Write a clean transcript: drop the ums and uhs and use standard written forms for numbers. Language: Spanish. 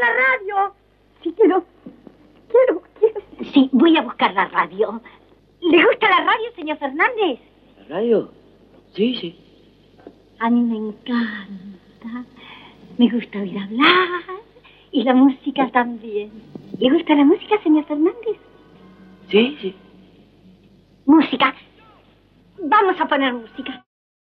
la radio. Sí, quiero. Sí, voy a buscar la radio. ¿Le gusta la radio, señor Fernández? ¿La radio? Sí, sí. A mí me encanta. Me gusta oír hablar. Y la música también. ¿Le gusta la música, señor Fernández? Sí, sí. Música. Vamos a poner música.